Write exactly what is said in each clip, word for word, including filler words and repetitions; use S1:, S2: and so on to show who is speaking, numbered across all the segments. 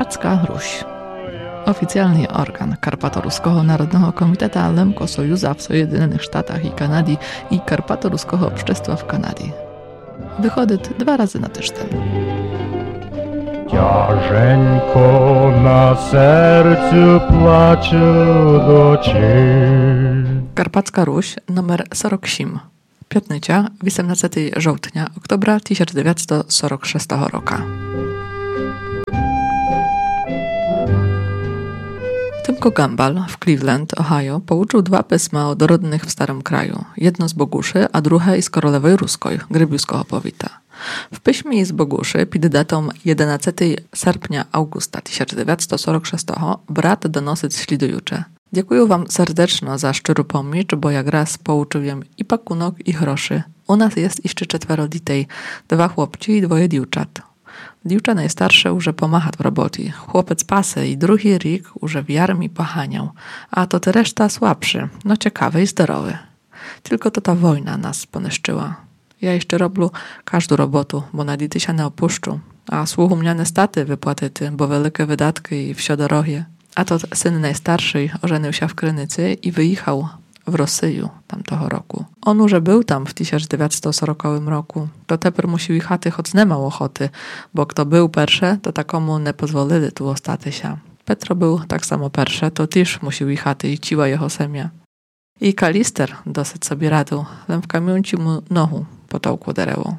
S1: Karpacka Ruś. Oficjalny organ Karpato-Ruskiego Narodnego Komiteta Lemko Sojuza w Sojedynionych Sztatach i Kanadii i Karpato-Ruskiego Общества w Kanadii. Wychodzi dwa razy na tydzień.
S2: Ciężko na sercu płacze docie.
S1: Karpacka Ruś numer сорок сім. Piątnica osiemnastego żołtnia oktobra tysiąc dziewięćset сорок szóstego roku. Tymko Gambal w Cleveland, Ohio, pouczył dwa pisma dorodnych w starym kraju. Jedno z Boguszy, a drugie z Korolewej Ruskoj, Grybiuskiego powita. W piśmie z Boguszy, pod datą jedenastego sierpnia Augusta tysiąc dziewięćset сорок szóstego, brat donosyć ślidujucze. Dziękuję wam serdecznie za szczerą pomocz, bo jak raz pouczyłem i pakunok, i groszy. U nas jest jeszcze czworo ditej, dwa chłopci i dwoje dziewczat. Dziewcza najstarsze już pomacha w robocie. Chłopiec pasy i drugi rik już w armii pochaniał, a to te reszta słabszy, no ciekawy i zdrowy. Tylko to ta wojna nas poniszczyła. Ja jeszcze robię każdą robotę, bo na dity się nie opuszczu, a słuchu mnie staty wypłatyty, bo wielkie wydatki i wsio dorogie. A to syn najstarszy ożenił się w Krynicy i wyjechał w Rosyju tamtego roku. On już był tam w tysiąc dziewięćset сорокowym roku. To teper musi jechać, choć nie miał ochoty, bo kto był pierwszy, to takomu nie pozwolili tu ostać się. Petro był tak samo pierwszy, to też musiał jechać i ciła jego semia. I Kalister dosyć sobie radził, lem w kamiąci mu nohu potołku dereło.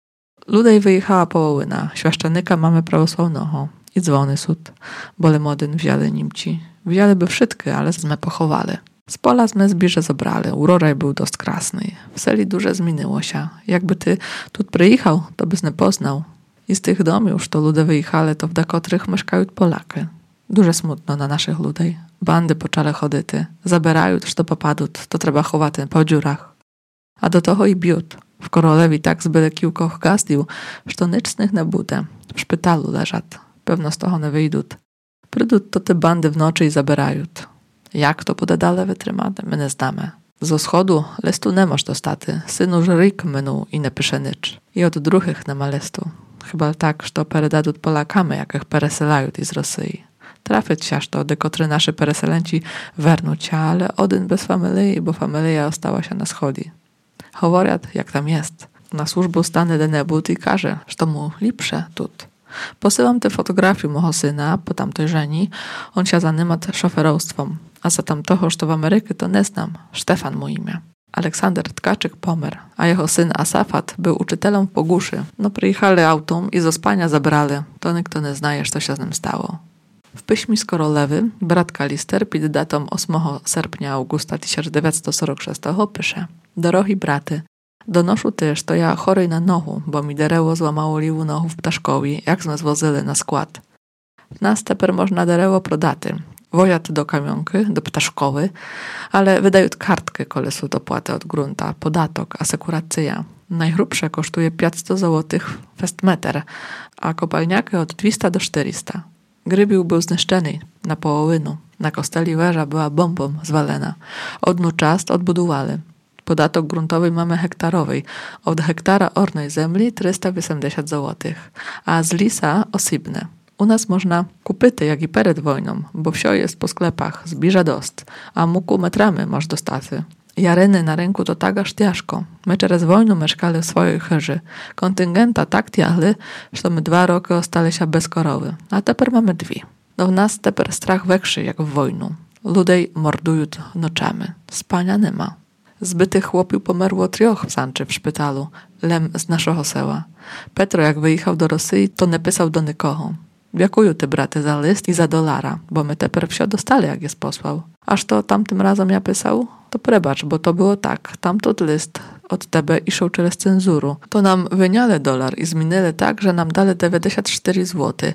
S1: Ludej wyjechała połowyna, świaszczenika mamy prawosławnego i dzwony sud, bole modyn wzięli Niemci. Wzięli by wszystkie, ale zme pochowali. Z pola zme zbierze zobrali, uroraj był dość krasny. W seli duże zmieniło się. Jakby ty tu przyjechał, to byś nie poznał. I z tych domów już to ludzie wyjechali, to w dekotrych mieszkają Polaky. Duże smutno na naszych ludej. Bandy poczale chodyty. Zabierają też to popadut, to trzeba chować po dziurach. A do toho i biut. W Korolewi tak zbyle kiłkoch gazdił, że to nycznych nie bude. W szpitalu leżat. Pewno z toho nie wyjdą. Prydut to te bandy w nocy i zabierają. Jak to bude dalej wytrzymane, my nie znamy. Z schodu listu nie masz dostaty. Syn już ryk minął i nie pisze nicz. I od druhych nie ma listu. Chyba tak, że to peredadut Polakami, jakich pereselają z Rosji. Trafić się, że to dekotry nasze pereselenci wernuć się, ale odyn bez familii, bo familia ostała się na schodzi. Choworiat, jak tam jest. Na służbę stany denebut i każe, że to mu lepsze tut. Posyłam te fotografie mojego syna po tamtej żeni. On się zanyma szoferostwom, a za tamtoho, że to w Amerykę, to nie znam. Stefan mu imię. Aleksander Tkaczyk pomer, a jego syn Asafat był uczytelem w Boguszy. No przyjechali autą i z ospania zabrali. To nikt nie zna, co się z nim stało. W piśmie z Korolewy brat Kalister pod datą ósmego sierpnia Augusta tysiąc dziewięćset сорок szóstego pisze: Drogi braty, donoszę też, to ja chory na nohu, bo mi dereło złamało liwu nohu w Ptaszkowi, jak sme zwozyli na skład. Nas teper można dereło prodaty. Wojat do kamionky, do Ptaszkowy, ale wydają kartkę kolesu dopłaty od grunta, podatok, asekuracja. Najgrubsze kosztuje pięćset złotych festmeter, a kopalniaki od dwieście do czterystu. Grybił był zniszczony na połowynu. Na kosteli węża była bombą zwalena. Odnu czast odbudowali. Podatok gruntowy mamy hektarowy. Od hektara ornej zemli trzysta osiemdziesiąt złotych, a z lisa osybne. U nas można kupyty, jak i przed wojną, bo wsio jest po sklepach, zbliża dost, a muku metramy masz dostaty. Jaryny na rynku to tak aż ciężko. My przez wojnę mieszkali w swojej chyży. Kontyngenta tak tiahli, że my dwa roki ostali się bez korowy, a teper mamy dwie. No w nas teper strach większy jak w wojnu. Ludej mordują noczami. Spania nie ma. Zbytych chłopił pomerło trioch w Sanczy w szpitalu, lem z naszego seła. Petro jak wyjechał do Rosji, to nie pisał do nikogo. Dziękuję ty braty za list i za dolara, bo my teper wsio dostali jak jest posłał. Aż to tamtym razem ja pisał, to prebacz, bo to było tak. Tamtot list od tebe iszał przez cenzuru. To nam wyniale dolar i zmienili tak, że nam dali dziewięćdziesiąt cztery złote.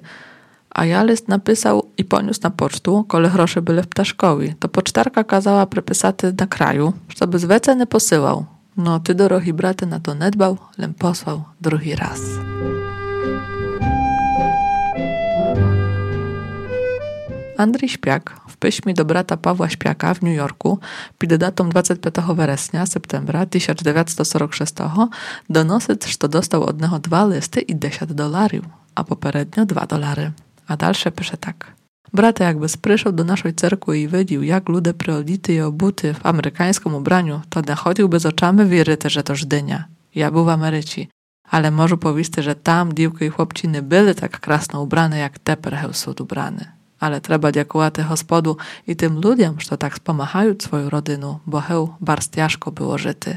S1: A ja list napisał i poniósł na pocztu, kole grosze były w Ptaszkowi. To pocztarka kazała prepisaty na kraju, żeby z wece nie posyłał. No ty, drogi braty, na to nie dbał, lem posłał drugi raz. Andrzej Śpiak w piśmie do brata Pawła Śpiaka w New Yorku pod datą dwudziestego piątego września, septembra tysiąc dziewięćset сорок szóstego donosi, że dostał od niego dwa listy i dziesięć dolariów, a poprzednio dwa dolary. A dalsze pisze tak. Brate, jakby spryszał do naszej cerkwy i widził, jak ludzie przeodity i obuty w amerykańskim ubraniu, to nachodziłby z oczami wieryty, że to Żdynia. Ja był w Ameryci, ale może powisty, że tam dziewki i chłopciny były tak krasno ubrane, jak teper hełsud ubrany. Ale trzeba dziękować Gospodu i tym ludziom, że tak spomachają swoją rodzinę, bo heł bardzo ciężko było żyty.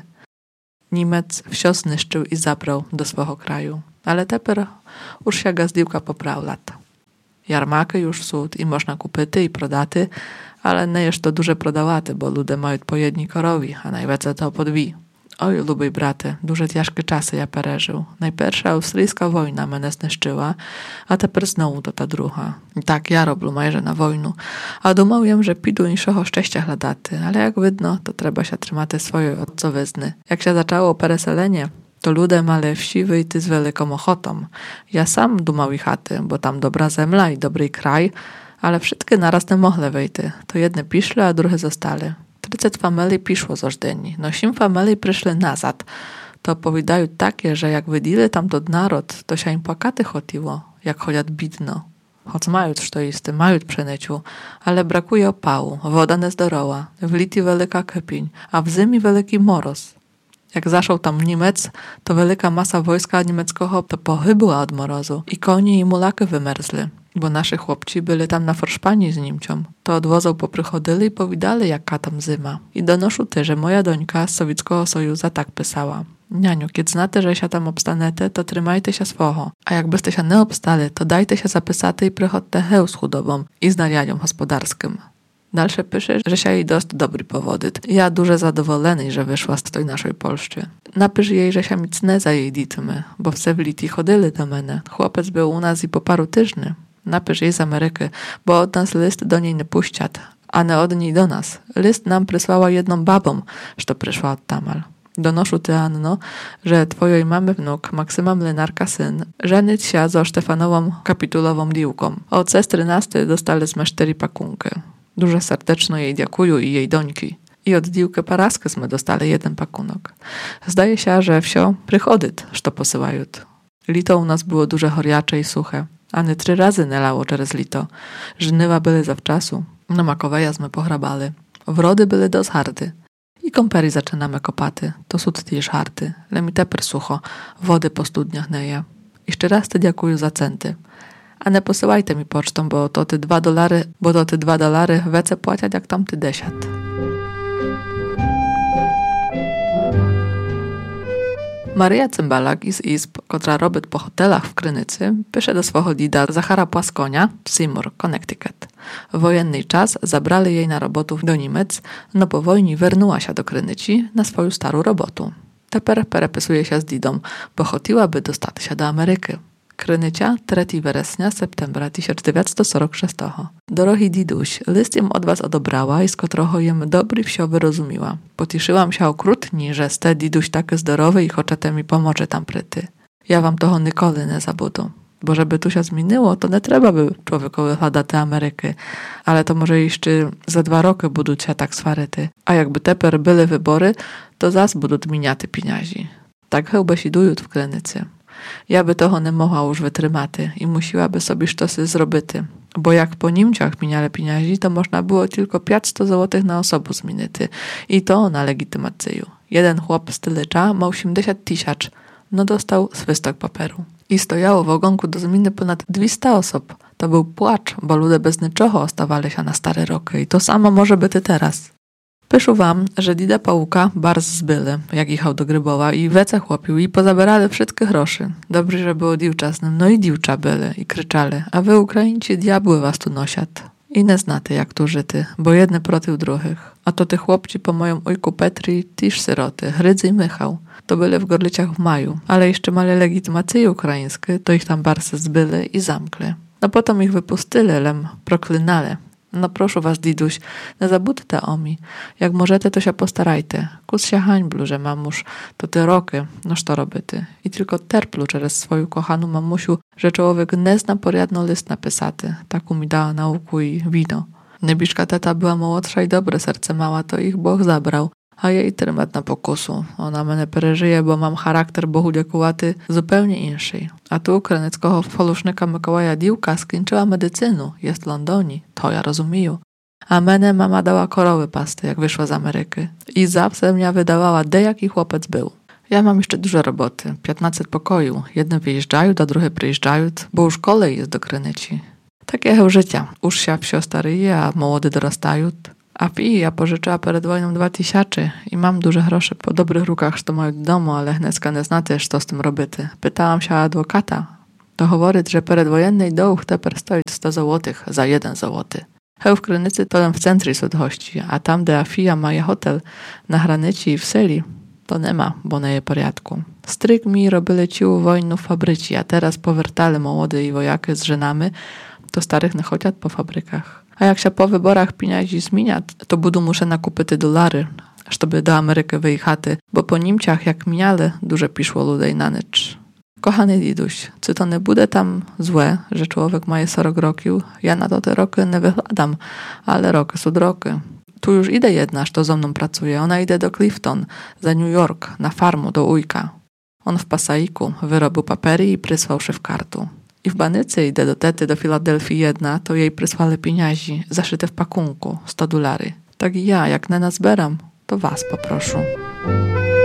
S1: Niemiec wsio zniszczył i zabrał do swojego kraju, ale teper już się gazdiłka poprał lata. Jarmaki już sud i można kupyty i prodaty, ale nie jest to duże prodawaty, bo ludzie mają po jedni korowi, a najwięcej to po dwi. Oj, lubiej braty, duże ciężkie czasy ja pereżył. Najpierwsza australijska wojna mnie zniszczyła, a teper znowu to ta druga. I tak ja robię majże na wojnu, a dumałem, że pidu niższego szczęścia chladaty, ale jak widno, to trzeba się trzymać swojej ojcowyzny. Jak się zaczęło pereselenie, to ludzie male wsi wyjty z wielką ochotą. Ja sam dumał i chaty, bo tam dobra zemla i dobry kraj, ale wszystkie naraz nie mogle wyjty. To jedne piszły, a drugie zostały. trzydzieści familii piszło z Ożdyni. No sim familii przyszły nazad. To opowiadają takie, że jak wydili tam do naród, to się im płakaty chodziło, jak chodziat bidno. Choć mają co isty, mają przemyciu, ale brakuje opału, woda niezdorowa, w liti wielka kypień, a w zimie wielki moroz. Jak zaszł tam Niemiec, to wielka masa wojska niemieckiego to pochybła od morozu i konie i mulaki wymerzły, bo nasi chłopci byli tam na forszpani z Niemcią. To od wozą poprychodzili i powidali, jaka tam zima. I donoszą ty, że moja dońka z Sowieckiego Sojuza tak pisała. Nianiu, kiedy znacie, że się tam obstanete, to trzymajcie się swoho. A jakbyście się nie obstali, to dajcie się zapisaty i przychodźcie heł z chudobą i z narianiom gospodarskim. Dalsze pisze, że się jej dość dobry powodyt. Ja duże zadowolony, że wyszła z tej naszej Polszczy. Napisz jej, że się nic nie za jej ditmy, bo w Sewliti chodzili do mnie. Chłopiec był u nas i po paru tyżni. Napisz jej z Ameryki, bo od nas list do niej nie puściat, a nie od niej do nas. List nam przysłała jedną babą, że przyszła od tamal. Donoszę ty, Anno, że twojej mamy wnuk, Maksyma Mlynarka syn, żenić się ze Sztefanową kapitulową diłką. Od sestry Nasty dostaliśmy cztery pakunki. Dużo serdeczno jej dziękuję i jej dońki. I od diłkę paraskę sme dostali jeden pakunok. Zdaje się, że wsio przychodyt, że to posyłają. Lito u nas było duże choriacze i suche. Ani trzy razy nie lało przez lito. Żnywa były zawczasu. No makoweja sme pohrabali. Wrody były dość hardy. I kąperi zaczynamy kopaty. To sud też hardy. Le mi teper sucho. Wody po studniach neje. Jeszcze raz ty dziękuję za centy. A nie posyłajcie mi pocztą, bo to ty dwa dolary, bo to ty dwa dolary wece płaciać jak tam ty desiat. Maryja Cymbalak z izb, która robi po hotelach w Krynicy, pisze do swojego dida Zachara Płaskonia w Seymour, Connecticut. W wojenny czas zabrali jej na robotów do Niemiec, no po wojnie wernuła się do Krynyci na swoją starą robotę. Teper perepisuje się z didą, bo chotiłaby dostać się do Ameryki. Krynycia, trzeciego września, septembra tysiąc dziewięćset czterdziestego szóstego. Dorogi diduś, list jem od was odebrała i z kotrocho jem dobry wsio wyrozumiła. Potiszyłam się okrutnie, że ste diduś taki zdrowy i choczete mi pomoże tam pryty. Ja wam toho nikoli nie zabudu. Bo żeby tu się zmieniło, to nie trzeba by człowiekowi chodać do Ameryki. Ale to może jeszcze za dwa roky budуть się tak swaryty. A jakby teper były wybory, to zas budуть miniaty pieniędzy. Tak chyba sidują w Krynicy. Ja by toho nie mogła już wytrymaty i musiłaby sobie sztosy zrobity, bo jak po Niemciach miniale pieniędzy, to można było tylko pięćset złotych na osobę zmienić i to na legitymacyju. Jeden chłop z Tylycza ma osiemdziesiąt tysięcy, no dostał swystok papieru. I stojało w ogonku do zmiany ponad dwieście osób. To był płacz, bo ludzie bez niczego ostawali się na stare roky i to samo może być i teraz. Piszę wam, że dida Pałuka bardzo zbyli, jak jechał do Grybowa i wece chłopił i pozabierali wszystkie groszy. Dobrze, że było diwczasnym, no i diwcza byli i kryczali, a wy Ukraińcy diabły was tu nosiat. I nie znaty jak tu żyty, bo jedne proti drugich. A to te chłopci po moją ojku Petri też syroty, Hrydzy i Michał. To byli w Gorlicach w maju, ale jeszcze mali legitymacje ukraińskie, to ich tam bardzo zbyli i zamkli. No potem ich wypustili, lem proklinali. No proszę was, diduś, nie zabudźcie o mi. Jak możecie, to się postarajcie. Kus się hańblu, że mamusz, to te roky, noż to robity. I tylko terplu przez swoją kochaną mamusiu, że człowiek nie zna porядno list napisaty. Taku mi dała nauku i wino. Niebiszka teta była młodsza i dobre serce mała, to ich Bóg zabrał. A jej trymat na pokusu. Ona мене пережиє, бо мам характер Богу дякувати zupełnie інший. А ту українського фолушника Миколая дівка скінчила медицину, jest w Londonie, to ja rozumію. A мене mama dała korowy pasty, jak wyszła z Ameryki. I zawsze mnie wydawała, de jaki chłopiec był. Ja mam jeszcze dużo roboty, piętnaście pokoju. Jedne wyjeżdżają, a drugie przyjeżdżają, bo już kolej jest do Krynyci. Takie życia. Już się wsio staryje, a młody dorastają. A pi ja pożyczyła przed wojną dwa tysiące i mam duże grosze po dobrych rukach, co mają w domu, ale hnecka nie zna też, co z tym robić. Pytałam się adwokata. To говорить, że przedwojennej dołu teper stoi sto złotych za jeden złoty. Heł w Krynicy to tam w centrum sudhości, a tam, gdzie Afija ma hotel na Granicy i w Seli, to nie ma, bo nie je porядku. Stryk mi robili ciu wojnu w fabryci, a teraz powertale młody i wojaki z żenami, to starych nie chodzią po fabrykach. A jak się po wyborach pieniędzy zmienia, to budu muszę nakupić dolary, żeby do Ameryki wyjechać, bo po Niemciach jak miniale duże piszło ludzi na nicz. Kochany diduś, czy to nie bude tam złe, że człowiek ma czterdzieści roków? Ja na to te roky nie wychladam, ale roky są roky. Tu już idę jedna, co ze mną pracuje. Ona idzie do Clifton, za New York, na farmu do ujka. On w Pasaiku wyrobił papery i przysłał szefkartu. I w Banycy idę do tety do Filadelfii jedna, to jej przysłali pieniędzy, zaszyte w pakunku, sto dolary. Tak i ja, jak nie nazbieram, to was poproszę.